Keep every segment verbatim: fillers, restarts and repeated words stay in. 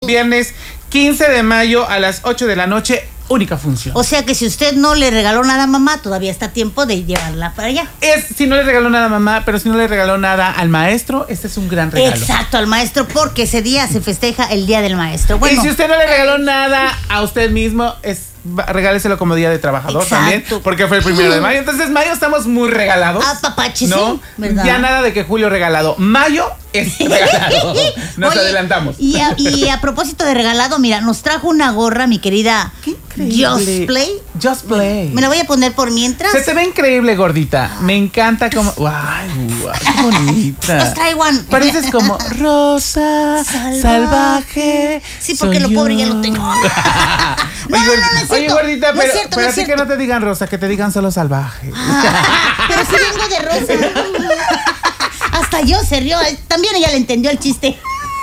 viernes quince de mayo a las ocho de la noche. Única función. O sea que si usted no le regaló nada a mamá, todavía está a tiempo de llevarla para allá. Es si no le regaló nada a mamá, pero si no le regaló nada al maestro, este es un gran regalo. Exacto, al maestro, porque ese día se festeja el Día del Maestro. Bueno, y si usted no le regaló nada a usted mismo, es regáleselo como Día de Trabajador. Exacto. También, porque fue el primero de mayo. Entonces, mayo estamos muy regalados. Ah, papachi, ¿no? Sí, ¿verdad? Ya nada de que julio regalado. Mayo es regalado. Nos Oye, adelantamos. Y a, y a propósito de regalado, mira, nos trajo una gorra, mi querida Just Play. Just Play. Me la voy a poner por mientras. Se te ve increíble, gordita. Me encanta como... ¡Ay, guau, qué bonita! Nos traigo un... Pareces como Rosa Salvaje. salvaje Sí, porque lo yo. pobre ya lo tengo. No, no, no, no es Oye, gordita, no pero, es cierto, pero no a ti es que no te digan Rosa, que te digan solo Salvaje. Ah, pero si vengo de Rosa. Hasta yo se rió. También ella le entendió el chiste.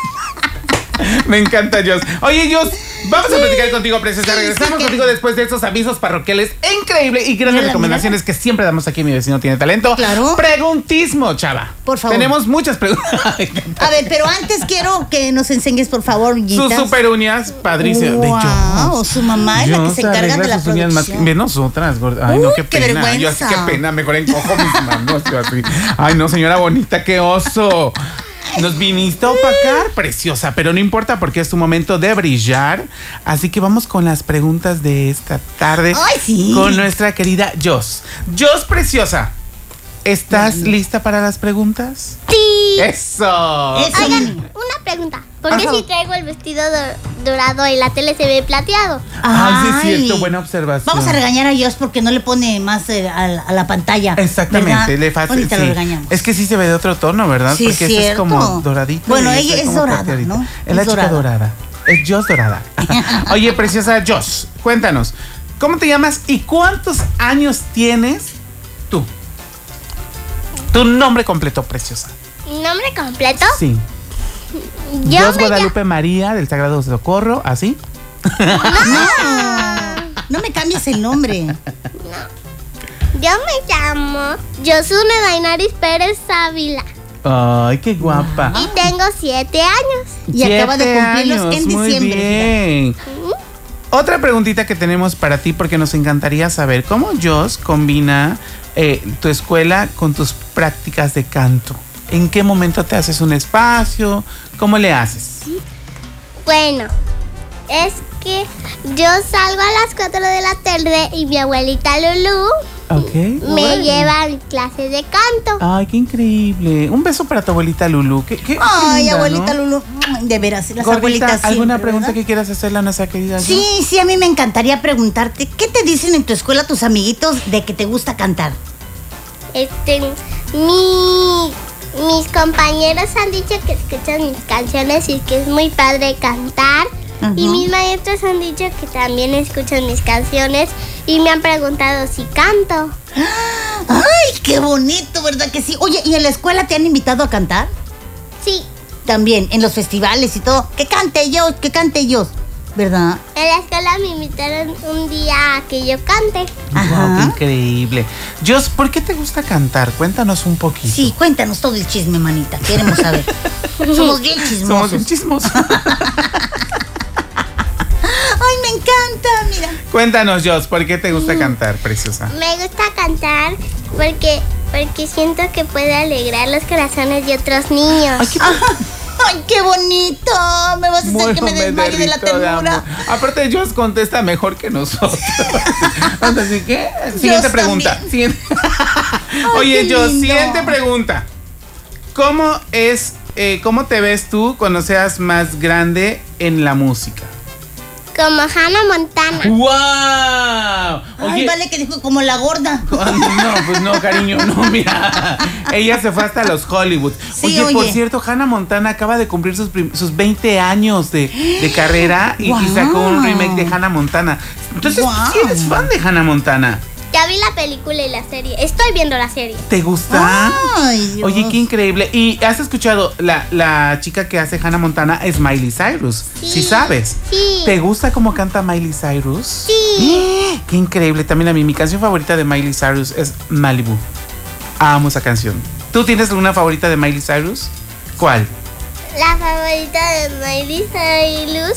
Me encanta, Jos. Oye, Jos, vamos a platicar contigo, preciosa. Sí, Regresamos sí, que... contigo después de estos avisos parroquiales increíble y grandes Mira, recomendaciones mira. que siempre damos aquí en Mi Vecino Tiene Talento. Claro. Preguntismo, chava. Por favor. Tenemos muchas preguntas. A ver, pero antes quiero que nos enseñes, por favor, Sus Guitas. super uñas, padrísimas. Wow, de Jos. su mamá es la que se encarga de la sus uñas más producción. que nosotras, gorda. Ay, no, Uy, qué qué pena. vergüenza. Yo así, qué pena. Mejor encojo mis manos. Yo así. Ay, no, señora bonita, qué oso. Nos viniste a opacar, preciosa, pero no importa porque es tu momento de brillar. Así que vamos con las preguntas de esta tarde. ¡Ay, sí! Con nuestra querida Jos. Jos, preciosa, ¿estás Bueno. lista para las preguntas? Sí. ¡Eso! Eso. Oigan, una pregunta. ¿Por qué Ajá. si traigo el vestido do- dorado y la tele se ve plateado? Ay, sí es Ay. cierto, buena observación. Vamos a regañar a Dios porque no le pone más eh, a, la- a la pantalla. Exactamente, ¿verdad? le falta. Ahorita Sí. lo regañamos. Es que sí se ve de otro tono, ¿verdad? Sí, porque es ese es cierto. como doradito. Bueno, y ella ese es como dorada, plateadito. ¿no? Es Es la chica dorada. dorada. Es Jos dorada. Oye, preciosa Jos, cuéntanos, ¿cómo te llamas y cuántos años tienes tú? Tu nombre completo, preciosa. ¿Mi nombre completo? Sí. Yo Jos me Guadalupe María del Sagrado Socorro, ¿así? No, no me cambies el nombre. llamo- Yo me llamo Yosune Dainaris Pérez Ávila Ay, qué guapa. y tengo siete años. Y acaba de Siete cumplirlos años, en muy diciembre. bien. ¿Mm? Otra preguntita que tenemos para ti porque nos encantaría saber cómo Jos combina eh, tu escuela con tus prácticas de canto. ¿En qué momento te haces un espacio? ¿Cómo le haces? Bueno, es que yo salgo a las cuatro de la tarde y mi abuelita Lulú Ok. me bueno. lleva a clases de canto. Ay, qué increíble. Un beso para tu abuelita Lulu. ¿Qué, qué, Ay, linda, abuelita ¿no? Lulu. De veras, las Gordita, abuelitas ¿alguna siempre, pregunta ¿verdad? que quieras hacerle a nuestra querida? Sí, sí, a mí me encantaría preguntarte, ¿qué te dicen en tu escuela tus amiguitos de que te gusta cantar? Este, mi, mis compañeros han dicho que escuchan mis canciones y que es muy padre cantar. Ujú. Y mis maestros han dicho que también escuchan mis canciones y me han preguntado si canto. Ay, qué bonito, ¿verdad que sí? Oye, ¿y en la escuela te han invitado a cantar? Sí, También, en los festivales y todo. Que cante yo, que cante yo, ¿verdad? en la escuela me invitaron un día a que yo cante. Wow, Ajá. qué increíble. Jos, ¿por qué te gusta cantar? Cuéntanos un poquito. Sí, cuéntanos todo el chisme, manita. Queremos saber. Somos bien Somos chismosos. bien chismosos. Ay, me encanta, mira. Cuéntanos, Jos, ¿por qué te gusta cantar, preciosa? Me gusta cantar porque, porque siento que puede alegrar los corazones de otros niños. Ay, qué Ay, qué bonito. Me vas a hacer que me desmaye de la derrito de ternura. amor. Aparte, Jos contesta mejor que nosotros. Así que, siguiente Jos pregunta. también. Siguiente. Ay, Oye, qué Jos, lindo. siguiente pregunta. ¿Cómo es, eh, cómo te ves tú cuando seas más grande en la música? Como Hannah Montana. ¡Wow! Ay, vale que dijo como la gorda. Ay, no, pues no, cariño, no, mira. Ella se fue hasta los Hollywood. Sí, oye, por oye. cierto, Hannah Montana acaba de cumplir sus, prim- sus veinte años de, de carrera y, y Guau. sacó un remake de Hannah Montana. Entonces, Guau. ¿sí eres fan de Hannah Montana? Ya vi la película y la serie. Estoy viendo la serie. ¿Te gusta? Ay, Dios. Oye, qué increíble. ¿Y has escuchado la, la chica que hace Hannah Montana es Miley Cyrus? Sí. ¿Sí sabes? Sí. ¿Te gusta cómo canta Miley Cyrus? Sí. Qué increíble. También a mí, mi canción favorita de Miley Cyrus es Malibu. Amo esa canción. ¿Tú tienes alguna favorita de Miley Cyrus? ¿Cuál? La favorita de Miley Cyrus